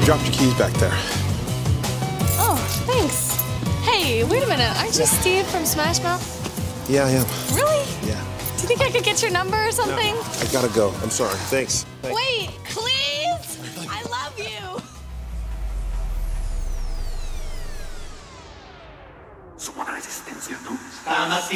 Dropped your keys back there. Oh, thanks. Hey, wait a minute. Aren't you Steve from Smash Mouth? Yeah, I am. Really? Yeah. Do you think I could get your number or something? No, I gotta go. I'm sorry. Thanks. Wait, please? I love you. Su buona resistenza, no?